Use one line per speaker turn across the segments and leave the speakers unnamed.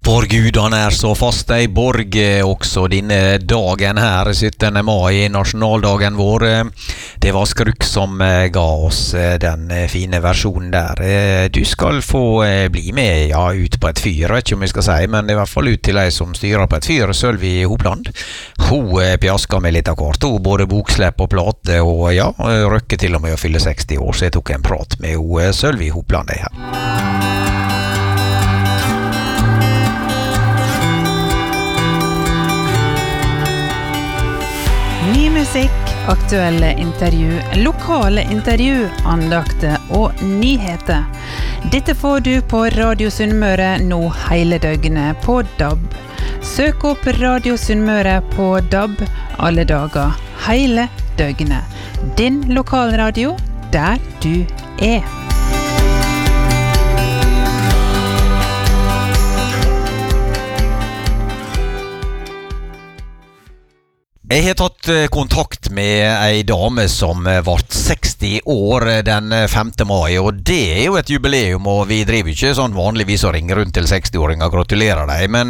For Gud han så fast ei borg også denne dagen her, 17. mai, nasjonaldagen vår. Det var Skruk som ga oss den fine versjonen der. Du skal få bli med, ja, ut på et fyr, vet ikke om jeg skal si, men i hvert fall ut til ei som styrer på et fyr, Sølvi Hopland. Hun pjasker med litt av hvert, hun både bokslepp og plate, og ja, røkker til og med å fylle 60 år, så jeg tok en prat med Sølvi Hopland her.
Ny musikk, aktuelle intervju, lokale intervju, andakter og nyheter. Dette får du på Radio Sunnmøre nå hele døgnet på DAB. Søk opp Radio Sunnmøre på DAB alle dager, hele døgnet. Din lokalradio, der du er.
Jeg har tatt kontakt med ei dame som vart 60 år den 5. mai, og det jo et jubileum, og vi driver ikke sånn vanligvis å ringe rundt til 60-åringer, gratulerer deg. Men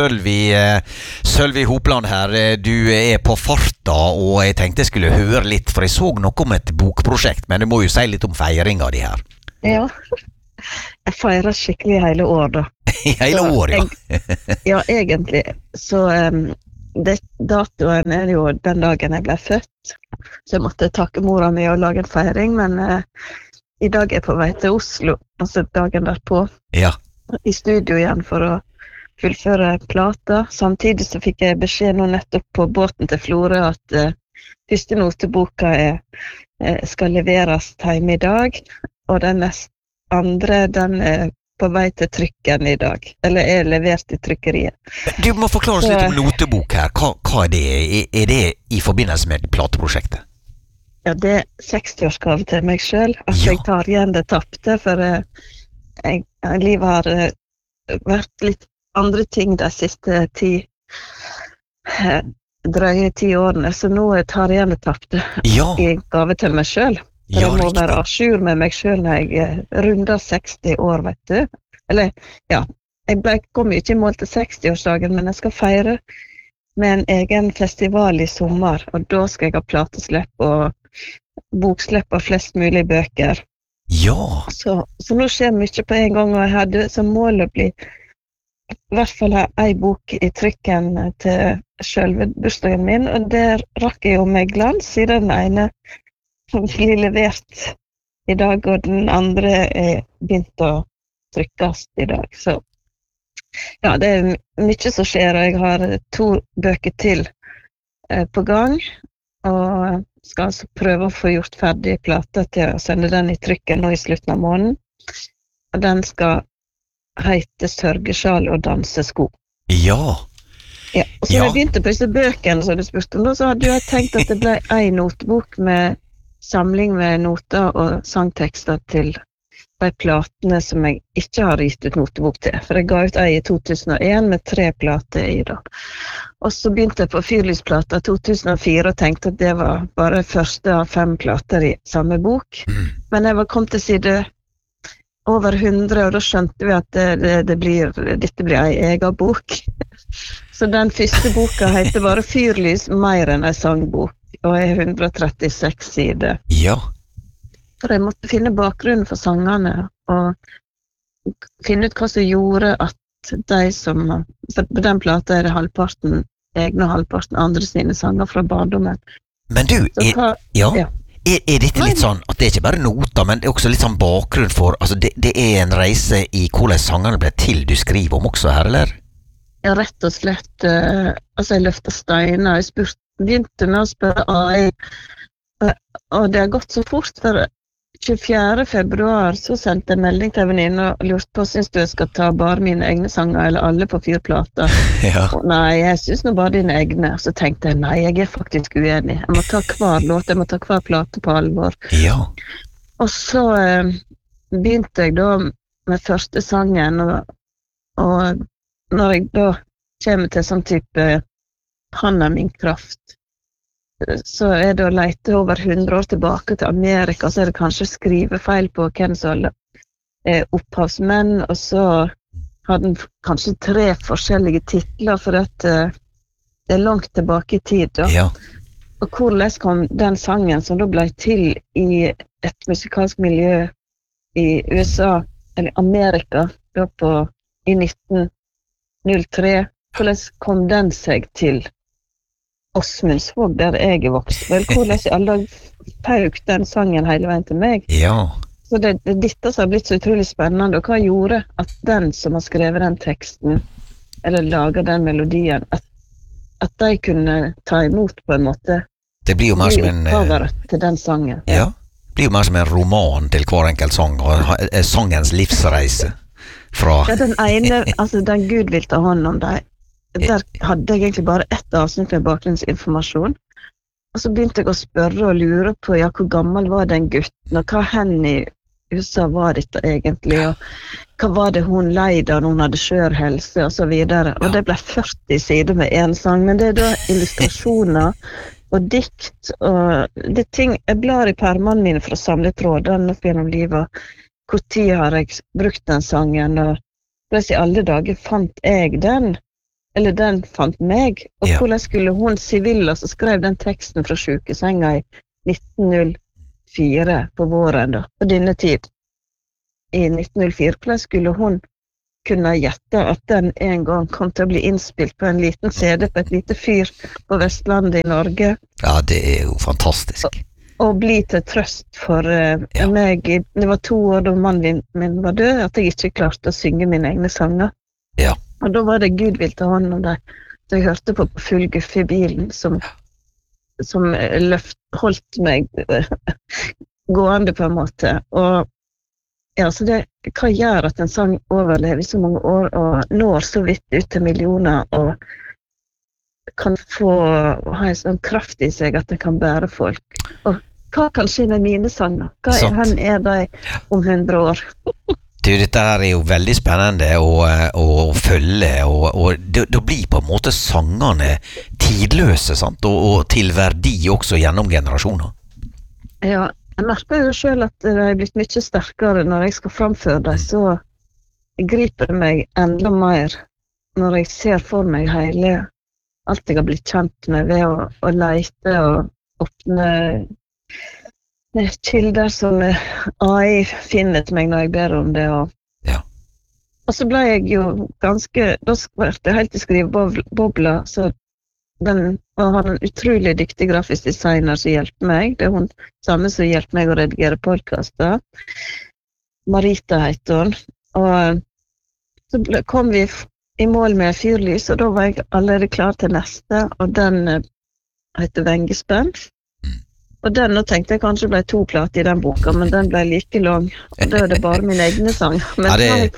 Sølvi Hopland her, du på farta, og jeg tenkte jeg skulle høre litt, for jeg så noe om et bokprosjekt, men du må jo si litt om feiringa di her.
Ja, jeg feirer skikkelig hele år da.
Hele år, ja.
Ja, egentlig, så... datoen jo den dagen jeg ble født, så jeg måtte takke mora mi og lage en feiring, men i dag jeg på vei til Oslo, altså dagen derpå,
ja.
I studio igjen for å fullføre plata. Samtidig så fikk jeg beskjed nå nettopp på båten til Florø at første noteboka skal leveres hjemme i dag, og den neste andre, den på vei til trykken i dag, eller levert I trykkeriet.
Du må forklare oss litt om notebok her. Hva det? Det I forbindelse med plateprosjektet?
Ja, det 60-årsgave til meg selv. Altså, jeg tar igjen det tappte, for livet har vært litt andre ting de siste drøye 10 årene, så nå tar jeg igjen det tappte I gave til meg selv. Jeg må være ajour med meg selv når jeg runder 60 år, vet du. Eller, ja, jeg kom ikke I mål til 60-årsdagen, men jeg skal feire med en egen festival I sommer, og da skal jeg ha plateslepp og bokslepp av flest mulig bøker.
Ja!
Så nå skjer mye på en gang, og jeg hadde som mål å bli I hvert fall ha en bok I trykken til selve bursdagen min, og der rakk jeg jo med glans I den ene som blir levert I dag, og den andre begynt å trykkes I dag. Så ja, det mye som skjer, og jeg har 2 bøker til på gang, og skal altså prøve å få gjort ferdig plata til å sende den I trykken nå I slutten av måneden. Og den skal hete Sørgesjal og dansesko.
Ja!
Ja, og så jeg begynte på disse bøkene som du spurte om, så hadde jeg tenkt at det ble en notebok med samling med noter og sangtekster til de platene som jeg ikke har gitt ut notebok til. For jeg ga ut en I 2001 med 3 plater I da. Og så begynte jeg på Fyrlysplata 2004 og tenkte at det var bare første av 5 plater I samme bok. Men jeg var kommet til side over 100, og da skjønte vi at dette blir en egen bok. Så den første boka heter bare Fyrlys, mer enn en sangbok. Og 136 sider.
Ja.
For jeg måtte finne bakgrunnen for sangene, og finne ut hva som gjorde at de som... For på den plata det halvparten egne og halvparten andre sine sanger fra barndommen.
Men du, er dette litt sånn at det ikke bare noter, men det også litt sånn bakgrunn for... Altså, det en reise I hvordan sangene ble til du skriver om også her, eller?
Ja, rett og slett. Altså, jeg løftet steiner, jeg begynte med å spørre AI, og det har gått så fort, for 24. februar så sendte jeg melding til venninne og lurte på, synes du jeg skal ta bare mine egne sanger, eller alle på 4 plater?
Ja.
Nei, jeg synes nå bare dine egne. Så tenkte jeg, nei, jeg faktisk uenig. Jeg må ta hver låt, jeg må ta hver plate på alvor.
Ja.
Og så begynte jeg da med første sangen, og når jeg da kommer til sånn type Han min kraft, så det å lete over 100 år tilbake til Amerika, så det kanskje skrivefeil på hvem som opphavsmenn, og så hadde den kanskje 3 forskjellige titler, for at det langt tilbake i tid. Da.
Ja.
Og hvordan kom den sangen, som da ble til i et musikalsk miljø i USA, eller Amerika, da i 1903, hvordan kom den seg til Åsmundsvåg, der jeg vokst? Vel, hvordan i alle fauk den sangen hele veien til meg?
Ja.
Så det er dette som har blitt så utrolig spennende, og hva gjorde at den som har skrevet den teksten, eller laget den melodien, at de kunne ta imot på en måte
Det blir jo mer som en
opphavet til den sangen.
Ja, det blir jo mer som en roman til hver enkelt sang, og sangens livsreise fra
Ja, den ene, altså den Gud vil ta hånd om deg, der hadde jeg egentlig bare ett avsnitt med bakgrunnsinformasjon, og så begynte jeg å spørre og lure på, ja, hvor gammel var den gutten, og hva hen i USA var dette egentlig, og hva var det hun leide når hun hadde skjør helse, og så videre. Og det ble 40 sider med en sang, men det er da illustrasjoner og dikt, og det er ting, jeg blar i permene mine for å samle trådene opp gjennom livet, hvor tid har jeg brukt den sangen, og hvordan i alle dager fant jeg den, eller den fant meg, og hvordan skulle hun Sivilla som skrev den teksten fra sykesenga i 1904 på våren da, på denne tid, i 1904, hvordan skulle hun kunne gjette at den en gang kom til å bli innspilt på en liten CD på et lite fyr på Vestlandet i Norge.
Ja, det er jo fantastisk.
Og bli til trøst for meg. Det var 2 år da mannen min var død, at jeg ikke klarte å synge mine egne sanger.
Ja.
Og da var det Gud vil ta hånd om deg. Så jeg hørte på full guffe i bilen som holdt meg gående på en måte. Og ja, så det, hva gjør at en sang overlever i så mange år og når så vidt ut til millioner og kan ha en sånn kraft i seg at det kan bære folk. Og hva kan skje med mine sanger? Hvor er de om 100 år?
Dette her er jo veldig spennende å følge, og da blir på en måte sangene tidløse, sant? Og til verdi også gjennom generasjoner.
Ja, jeg merker jo selv at det er blitt mye sterkere når jeg skal framføre det, så griper det meg enda mer når jeg ser for meg hele alt jeg har blitt kjent med ved å lete og åpne kilder som AI finner til meg når jeg ber om det. Og så ble jeg jo da ble jeg helt i skrivebobla, så og har en utrolig dyktig grafisk designer som hjelper meg. Det er hun samme som hjelper meg å redigere podcaster. Marita heter hun. Og så kom vi i mål med Fyrlys, og da var jeg allerede klar til neste, og den heter Vengespenn. Og den, nå tenkte jeg kanskje ble 2 plater i den boka, men den ble like lang, og da er det bare min egne sang. Men så har jeg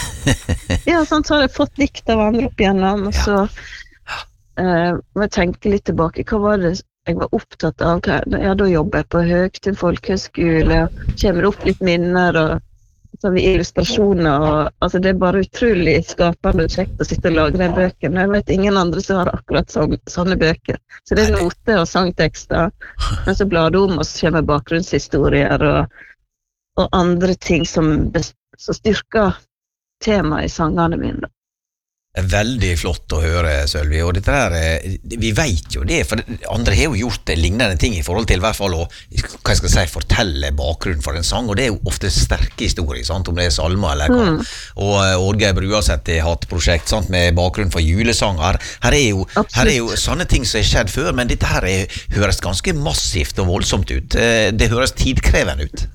så har jeg fått dikt av andre opp igjennom, og så må jeg tenke litt tilbake, hva var det jeg var opptatt av? Ja, da jobber jeg på Høgtun folkehøgskole, og kommer opp litt minner, og så har vi illustrasjoner, og altså det er bare utrolig skapende og kjekt å sitte og lage den bøken. Jeg vet ingen andre som har akkurat sånne bøker. Så det er noter og sangtekster, men så blar det om, og så kommer bakgrunnshistorier og andre ting som styrker temaet i sangene mine.
Veldig flott å høre, Sølvi, og dette her, vi vet jo det, for andre har jo gjort lignende ting i forhold til i hvert fall å, hva skal jeg si, fortelle bakgrunnen for en sang, og det er jo ofte sterke historier, sant, om det er salmer eller hva. Og Oddgeir Bruaseth har hatt prosjekt, sant, med bakgrunn for julesanger. Her er jo sånne ting som har skjedd før, men dette her høres ganske massivt og voldsomt ut. Det høres tidkrevende ut.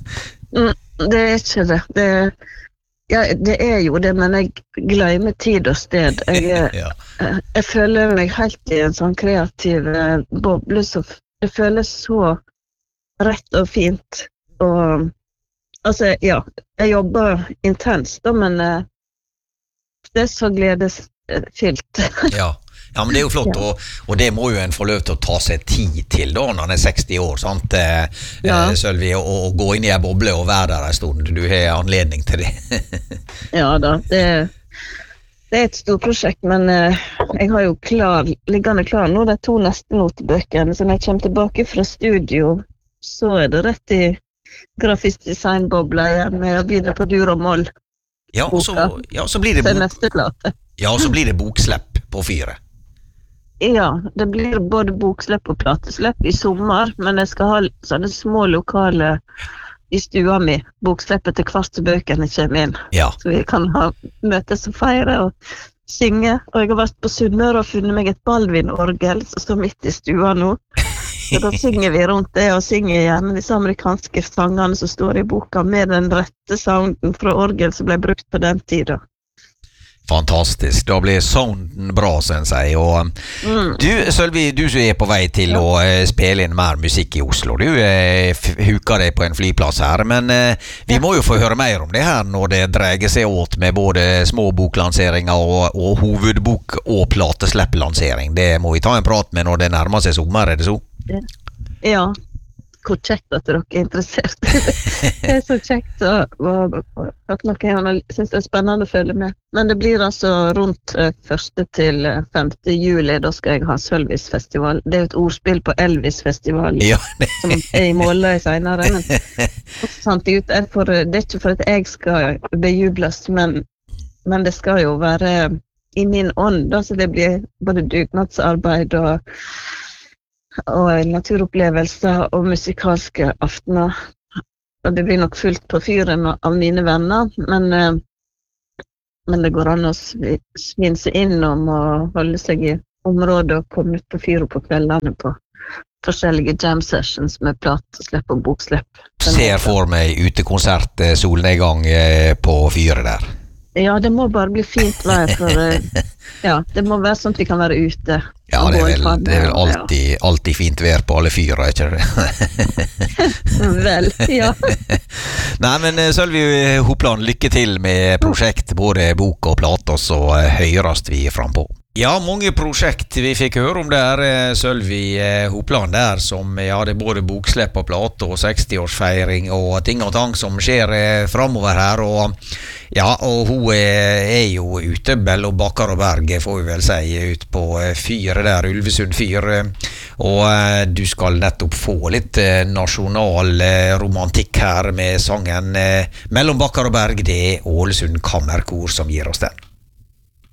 Det er ikke det. Ja, det er jo det, men jeg glemmer tid og sted. Jeg føler meg helt i en sånn kreativ boble, så det føles så rett og fint. Og, altså, ja, jeg jobber intenst, da, men det er så gledesfylt.
Ja, men det er jo flott, og det må jo en få lov til å ta seg tid til da, når han er 60 år, sant, Sølvi, og gå inn i en boble og være der en stund. Du har anledning til det.
Ja da, det er et stort prosjekt, men jeg har jo liggende klar nå de 2 neste notebøkene, så når jeg kommer tilbake fra studio, så er det rett i grafisk designbobla igjen med å begynne på dur og moll.
Ja, og så blir det
til neste plate.
Ja, og så blir det bokslepp på fyret.
Ja, det blir både bokslepp og plateslepp i sommer, men jeg skal ha sånne små lokale i stua mi, boksleppet til hvert så bøkene kommer inn.
Ja.
Så vi kan møtes og feire og synge. Og jeg har vært på Sunnmøre og funnet meg et Baldwin-orgel som står midt i stua nå. Så da synger vi rundt det, og synger gjerne disse amerikanske sangene som står i boka med den rette sounden fra orgel som ble brukt på den tiden.
Fantastisk, da blir sounden bra, som en sier. Og du, Sølvi, du som er på vei til å spille inn mer musikk i Oslo, du huker deg på en flyplass her, men vi må jo få høre mer om det her når det dreier seg åt med både små boklanseringer og hovedbok og plateslepplansering. Det må vi ta en prat med når det nærmer seg sommer, er det så?
Ja, hvor kjekt at dere er interessert. Det er så kjekt at noen synes det er spennende å følge med. Men det blir altså rundt 1. til 5. juli, da skal jeg ha Sølvis-festival. Det er jo et ordspill på Elvis-festival,
Ja.
som er i Måløy senere. Men det er ikke for at jeg skal bejubles, men det skal jo være i min ånd, da, så det blir både dugnadsarbeid og naturopplevelser og musikalske aftener. Og det blir nok fullt på fyren av mine venner, men det går an å svinse innom og holde seg i området og komme ut på fyret på kveldene på forskjellige jam sessions med plateslepp og bokslepp.
Ser for meg utekonsert solnedgang på fyret der.
Ja, det må bare bli fint vær, for det må være sånn at vi kan være ute.
Ja, det er vel alltid fint vær på alle fyrer, ikke det?
Vel, ja.
Nei, men Sølvi Hopland, lykke til med prosjekt, både bok og plate, og så høyrast vi frem på. Ja, mange prosjekt vi fikk høre om der, Sølvi Hopland der, som det er både bokslepp og plate og 60-årsfeiring og ting og tang som skjer fremover her, og hun er jo ute, Bell og Bakkar og Berg, får vi vel si, ut på fyret der, Ulvesund fyr, og du skal nettopp få litt nasjonal romantikk her med sangen Mellom Bakkar og Berg. Det er Ålesund Kammerkor som gir oss den.